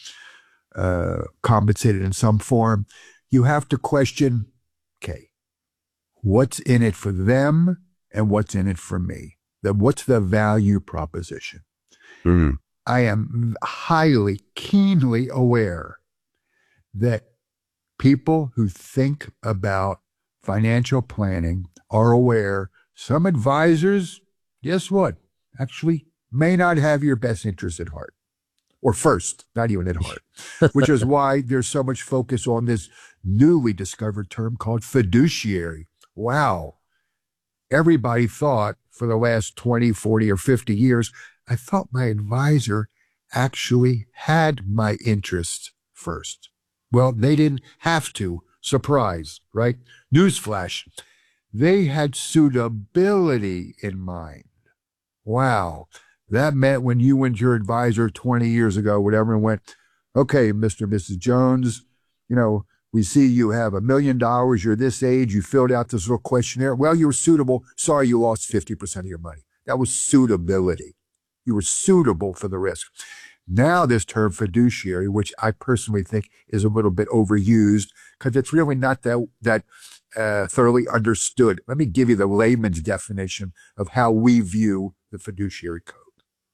uh, compensated in some form, you have to question, okay, what's in it for them and what's in it for me? The, what's the value proposition? Mm. I am highly, keenly aware that people who think about financial planning are aware some advisors, guess what, actually may not have your best interest at heart, or first, not even at heart, which is why there's so much focus on this newly discovered term called fiduciary. Wow. Everybody thought for the last twenty, forty, or fifty years, I thought my advisor actually had my interest first. Well, they didn't have to. Surprise, right? Newsflash. They had suitability in mind. Wow. That meant when you went to your advisor twenty years ago, whatever, and went, okay, Mister and Missus Jones, you know, we see you have a million dollars. You're this age. You filled out this little questionnaire. Well, you were suitable. Sorry, you lost fifty percent of your money. That was suitability. You were suitable for the risk. Now this term fiduciary, which I personally think is a little bit overused because it's really not that, that uh, thoroughly understood. Let me give you the layman's definition of how we view the fiduciary code.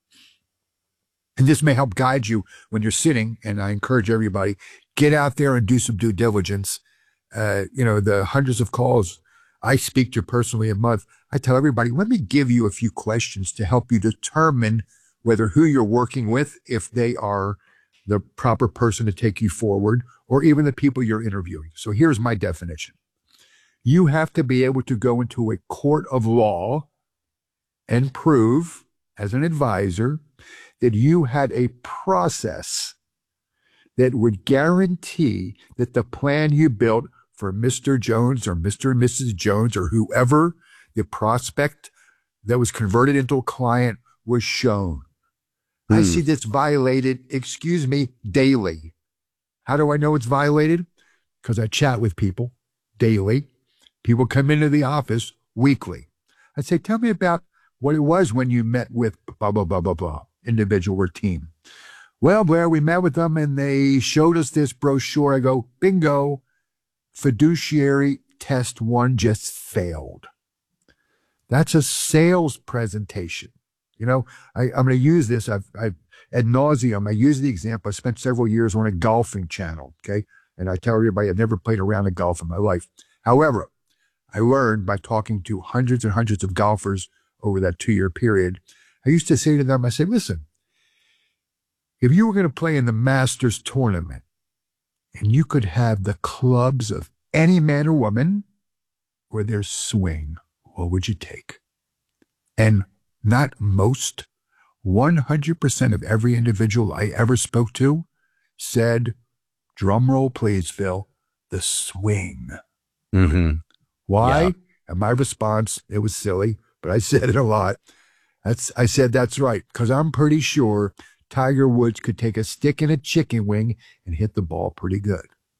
And this may help guide you when you're sitting, and I encourage everybody, get out there and do some due diligence. Uh, you know, the hundreds of calls I speak to personally a month, I tell everybody, let me give you a few questions to help you determine whether who you're working with, if they are the proper person to take you forward, or even the people you're interviewing. So here's my definition. You have to be able to go into a court of law and prove, as an advisor, that you had a process that would guarantee that the plan you built for Mister Jones or Mister and Missus Jones or whoever the prospect that was converted into a client was shown. I see this violated, excuse me, daily. How do I know it's violated? Because I chat with people daily. People come into the office weekly. I say, tell me about what it was when you met with blah, blah, blah, blah, blah, individual or team. Well, Blair, we met with them and they showed us this brochure. I go, bingo, fiduciary test one just failed. That's a sales presentation. You know, I, I'm going to use this. I've, I've ad nauseum. I use the example. I spent several years on a golfing channel. Okay. And I tell everybody I've never played a round of golf in my life. However, I learned by talking to hundreds and hundreds of golfers over that two year period. I used to say to them, I said, listen, if you were going to play in the Masters tournament and you could have the clubs of any man or woman or their swing, what would you take? And not most, one hundred percent of every individual I ever spoke to said, drum roll please, Phil, the swing. Mm-hmm. Why? Yeah. And my response, it was silly, but I said it a lot. That's, I said, that's right, because I'm pretty sure Tiger Woods could take a stick and a chicken wing and hit the ball pretty good.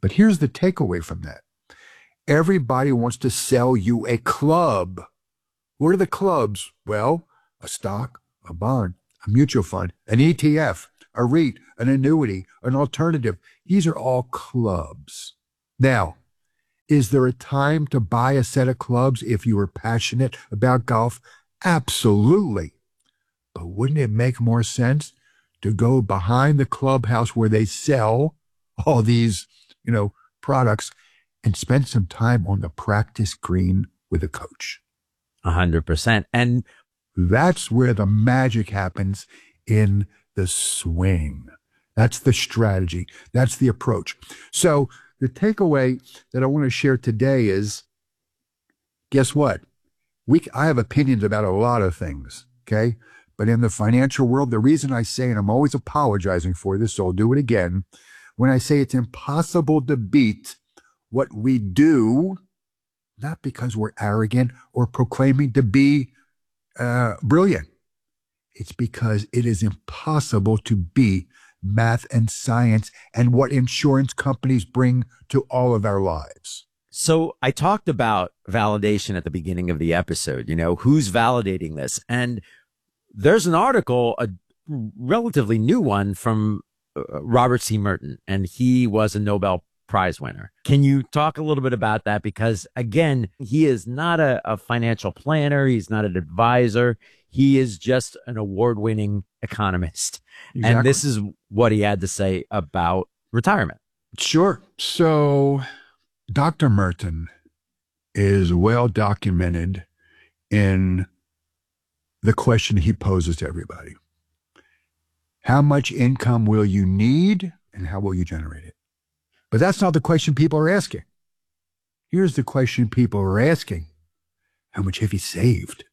But here's the takeaway from that. Everybody wants to sell you a club. What are the clubs? Well, a stock, a bond, a mutual fund, an E T F, a REIT, an annuity, an alternative. These are all clubs. Now, is there a time to buy a set of clubs if you are passionate about golf? Absolutely. But wouldn't it make more sense to go behind the clubhouse where they sell all these, you know, products and spend some time on the practice green with a coach? A hundred percent. And that's where the magic happens in the swing. That's the strategy. That's the approach. So the takeaway that I want to share today is, guess what? We, I have opinions about a lot of things, okay? But in the financial world, the reason I say, and I'm always apologizing for this, so I'll do it again, when I say it's impossible to beat what we do, not because we're arrogant or proclaiming to be uh, brilliant. It's because it is impossible to beat math and science and what insurance companies bring to all of our lives. So I talked about validation at the beginning of the episode, you know, who's validating this? And there's an article, a relatively new one from uh, Robert C. Merton, and he was a Nobel Prize winner. Can you talk a little bit about that? Because again, he is not a, a financial planner. He's not an advisor. He is just an award-winning economist. Exactly. And this is what he had to say about retirement. Sure. So Doctor Merton is well documented in the question he poses to everybody. How much income will you need and how will you generate it? But that's not the question people are asking. Here's the question people are asking. How much have you saved?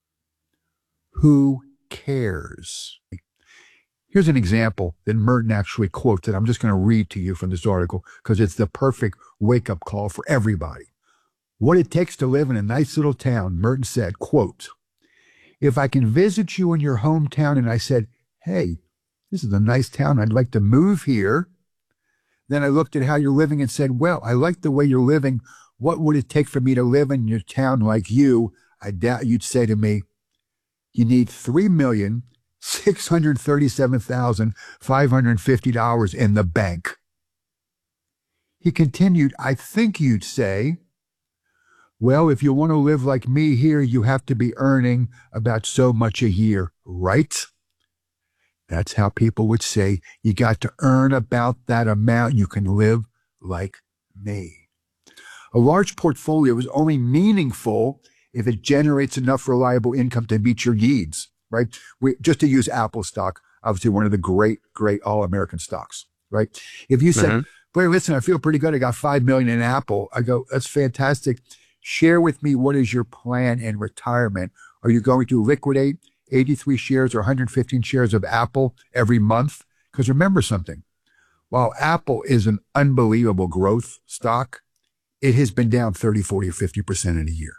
Who cares? Here's an example that Merton actually quotes that I'm just going to read to you from this article because it's the perfect wake-up call for everybody. What it takes to live in a nice little town, Merton said, quote, if I can visit you in your hometown and I said, hey, this is a nice town, I'd like to move here. Then I looked at how you're living and said, well, I like the way you're living. What would it take for me to live in your town like you? I doubt you'd say to me, you need three million six hundred thirty-seven thousand five hundred fifty dollars in the bank. He continued, I think you'd say, well, if you want to live like me here, you have to be earning about so much a year, right? That's how people would say, you got to earn about that amount. You can live like me. A large portfolio is only meaningful if it generates enough reliable income to meet your needs, right? We, just to use Apple stock, obviously one of the great, great all-American stocks, right? If you said, mm-hmm. Blair, listen, I feel pretty good. I got five million dollars in Apple. I go, that's fantastic. Share with me, what is your plan in retirement? Are you going to liquidate eighty-three shares or one hundred fifteen shares of Apple every month? Because remember something, while Apple is an unbelievable growth stock, it has been down thirty, forty, or fifty percent in a year.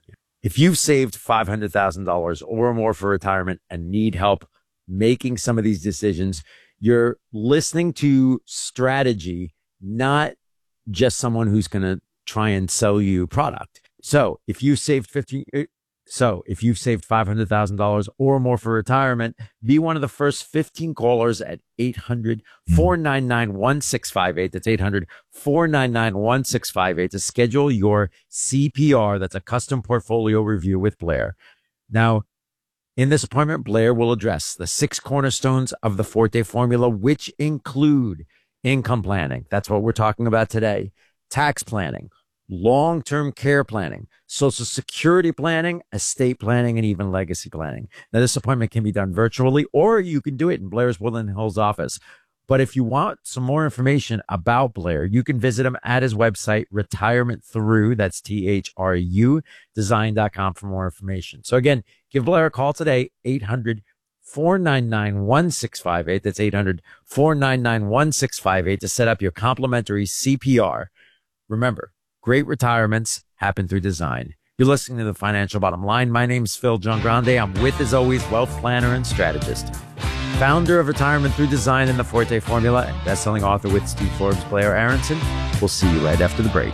If you've saved five hundred thousand dollars or more for retirement and need help making some of these decisions, you're listening to strategy, not just someone who's going to try and sell you product. So if you saved fifty, so if you've saved five hundred thousand dollars or more for retirement, be one of the first fifteen callers at eight hundred, four nine nine, one six five eight. That's eight hundred, four nine nine, one six five eight to schedule your C P R. That's a custom portfolio review with Blair. Now, in this appointment, Blair will address the six cornerstones of the Forte formula, which include income planning. That's what we're talking about today. Tax planning, long-term care planning, Social Security planning, estate planning, and even legacy planning. Now, this appointment can be done virtually, or you can do it in Blair's Woodland Hills office. But if you want some more information about Blair, you can visit him at his website, Retirement Through, that's T H R U, design dot com for more information. So again, give Blair a call today, eight hundred, four nine nine, one six five eight. That's eight hundred, four nine nine, one six five eight to set up your complimentary C P R. Remember, great retirements happen through design. You're listening to The Financial Bottom Line. My name's Phil Giangrande. I'm with, as always, wealth planner and strategist founder of Retirement Through Design and the Forte Formula, and best-selling author with Steve Forbes, Blair Aronson. We'll see you right after the break.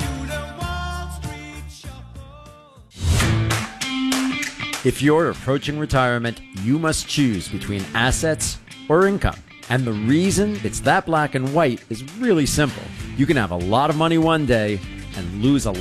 If you're approaching retirement, you must choose between assets or income. And the reason it's that black and white is really simple. You can have a lot of money one day and lose a